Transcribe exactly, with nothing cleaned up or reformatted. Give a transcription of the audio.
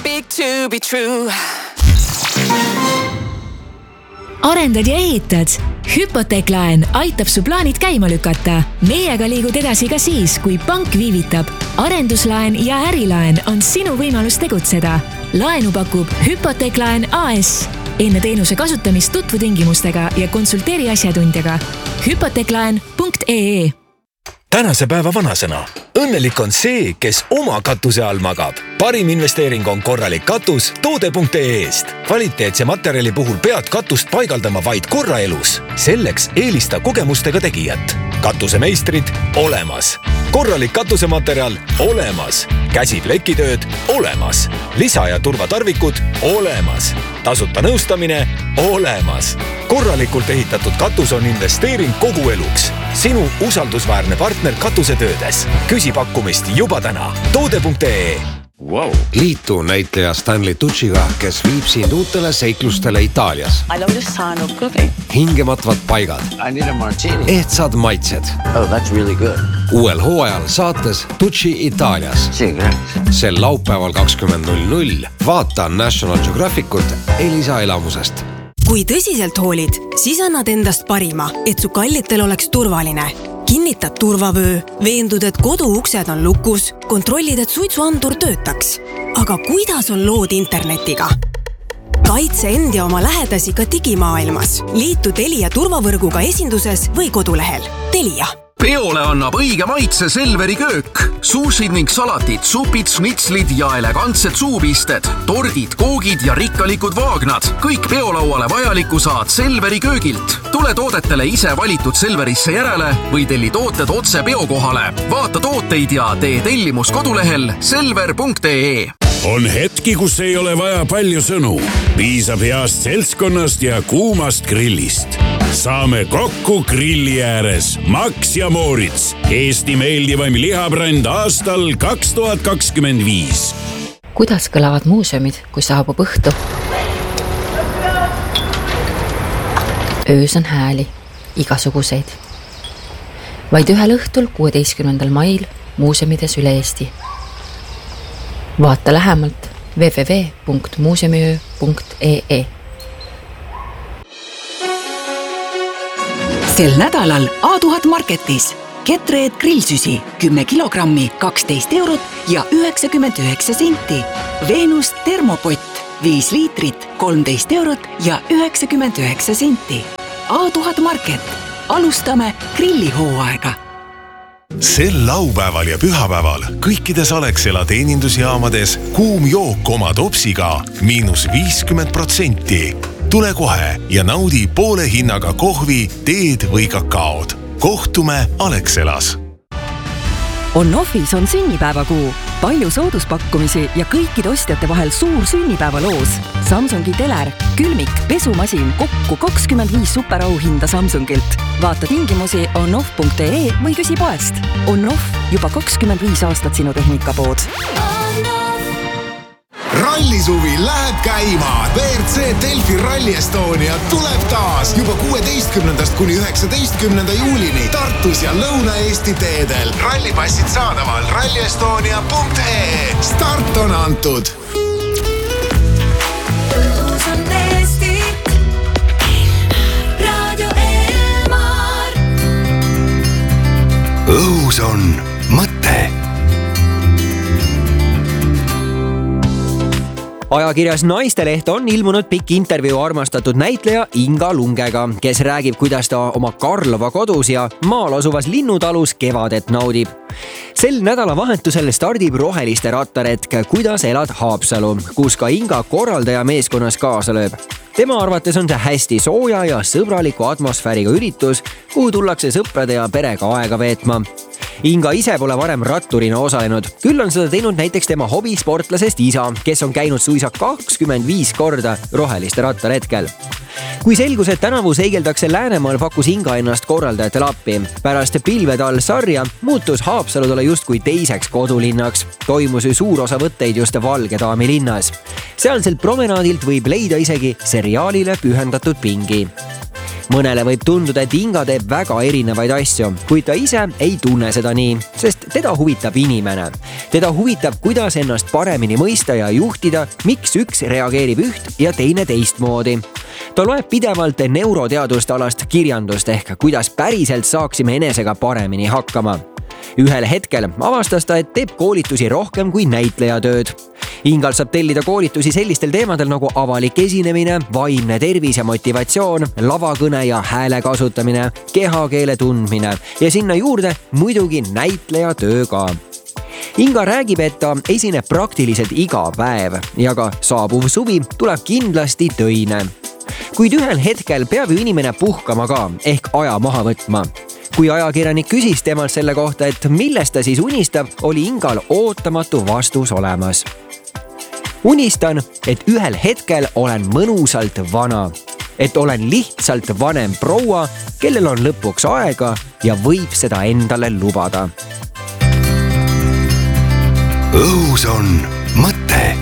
big to be true. Arendad ja ehitad? Hüpoteeklaen aitab su plaanid käima lükata. Meiega liigud edasi ka siis, kui pank viivitab. Arenduslaen ja ärilaen on sinu võimalus tegutseda. Laenu pakub Hüpoteeklaen A S. Enne teenuse kasutamist tutvu tingimustega ja konsulteeri asjatundjaga. Hüpoteeklaen punkt ee e. Tänase päeva vanasõna. Õnnelik on see, kes oma katuse all magab. Parim investeering on korralik katus toode punkt ee eest. Kvaliteetse materjali puhul pead katust paigaldama vaid korra elus. Selleks eelista kogemustega tegijat. Katusemeistrid olemas. Korralik katusematerjal olemas. Käsiplekitööd olemas. Lisa- ja turvatarvikud olemas. Tasuta nõustamine olemas. Korralikult ehitatud katus on investeering kogu eluks. Sinu usaldusväärne partner katusetöödes. Küsi pakkumist juba täna. toode punkt ee e. Wow. Liitu näitleja Stanley Tucciga, kes viib sind uutele seiklustele Itaalias. I love the sound of cooking. Hingematvad paigad. I need a martini. Ehtsad maitsed. Oh, that's really good. Uuel hooajal saates Tucci Itaalias. Sel laupäeval kakskümmend null null vaata National Geographicut Elisa elamusest. Kui tõsiselt hoolid, siis annad endast parima, et su kallitel oleks turvaline. Kinnitad turvavöö, veendud, et kodu uksed on lukus, kontrollid, et suitsuandur töötaks. Aga kuidas on lood internetiga? Kaitse end ja oma lähedasi ka digimaailmas. Liitu Telia turvavõrguga esinduses või kodulehel. Telia. Peole annab õige maitse Selveri köök. Suusid ning salatid, supid, snitslid ja elegantsed suupisted, tordid, koogid ja rikkalikud vaagnad. Kõik peolauale vajaliku saad Selveri köögilt. Tule toodetele ise valitud Selverisse järele või telli tooted otse peokohale. Vaata tooteid ja tee tellimus kodulehel selver punkt ee e. On hetki, kus ei ole vaja palju sõnu. Piisab heast seltskonnast ja kuumast grillist. Saame kokku grilli ääres. Max ja Moritz. Eesti meeldivaim lihabränd aastal kaks tuhat kakskümmend viis. Kuidas kõlavad muuseumid, kui saabub õhtu? Öös on hääli, igasuguseid. Vaid ühel õhtul kuueteistkümnendal mail muuseumides üle Eesti. Vaata lähemalt w w w punkt muuseumiöö punkt ee e. Sel nädalal A tuhat Marketis Ketreed grillsüsi kümme kilogrammi kaksteist eurot ja üheksakümmend üheksa senti. Venus termopott viis liitrit kolmteist eurot ja üheksakümmend üheksa senti. A tuhat Market. Alustame grillihooaega. Sel laupäeval ja pühapäeval kõikides Alexela teenindusjaamades kuum jook oma topsiga miinus viiskümmend protsenti. Tule kohe ja naudi poole hinnaga kohvi, teed või kakaod. Kohtume Alexelas. On-Offis on sünnipäevakuu. Palju sooduspakkumisi ja kõikide ostjate vahel suur sünnipäevaloos. Samsungi teler, külmik, pesumasin, kokku kakskümmend viis superauhinda Samsungilt. Vaata tingimusi on-off punkt ee või küsi poest. On-Off juba kakskümmend viis aastat sinu tehnikapood. Rallisuvi läheb käima. B R C Delfi Rally Estonia tuleb taas juba kuueteistkümnendast kuni üheksateistkümnenda juulini Tartus ja Lõuna-Eesti teedel. Rallipassid saadaval ralli estonia punkt ee. Start on antud. Õhus on Eesti. Radio Elmar. Õhus on mõte. Ajakirjas Naisteleht on ilmunud pikk intervjuu armastatud näitleja Inga Lungega, kes räägib, kuidas ta oma Karlova kodus ja maal asuvas linnutalus kevadet naudib. Sel nädalavahetusel stardib roheliste rattaretk Kuidas elad Haapsalu, kus ka Inga korraldaja meeskonnas kaasa lööb. Tema arvates on see hästi sooja ja sõbraliku atmosfääriga üritus, kuhu tullakse sõprade ja perega aega veetma. Inga ise pole varem ratturina osalenud, küll on seda teinud näiteks tema hobisportlasest isa, kes on käinud suisa kakskümmend viis korda roheliste rattaretkel. Kui selgus, et tänavu seigeldakse Läänemaal, pakkus Inga ennast korraldajatele appi. Pärast pilvede all sarja muutus Haapsalu talle justkui teiseks kodulinnaks. Toimus suur osa võtteid just Valge daami linnas. Sealselt promenaadilt võib leida isegi seriaalile pühendatud pingi. mõnele võib tunduda, et Inga teeb väga erinevaid asju, kuid ta ise ei tunne seda nii, sest teda huvitab inimene. Teda huvitab, kuidas ennast paremini mõista ja juhtida, miks üks reageerib üht ja teine teistmoodi. Ta loeb pidevalt neuroteaduste alast kirjandust ehk kuidas päriselt saaksime enesega paremini hakkama. Ühel hetkel avastas ta, et teeb koolitusi rohkem kui näitlejatööd. Ingal saab tellida koolitusi sellistel teemadel nagu avalik esinemine, vaimne tervis ja motivatsioon, lavakõne ja hääle kasutamine, kehakeele tundmine ja sinna juurde muidugi näitlejatöö ka. Inga räägib, et ta esineb praktiliselt iga päev ja ka saabuv suvi tuleb kindlasti töine. Kuid ühel hetkel peab ju inimene puhkama ka ehk aja maha võtma. Kui ajakirjanik küsis temalt selle kohta, et millest ta siis unistab, oli Ingal ootamatu vastus olemas. Unistan, et ühel hetkel olen mõnusalt vana, et olen lihtsalt vanem proua, kellel on lõpuks aega ja võib seda endale lubada. Õhus on mõte.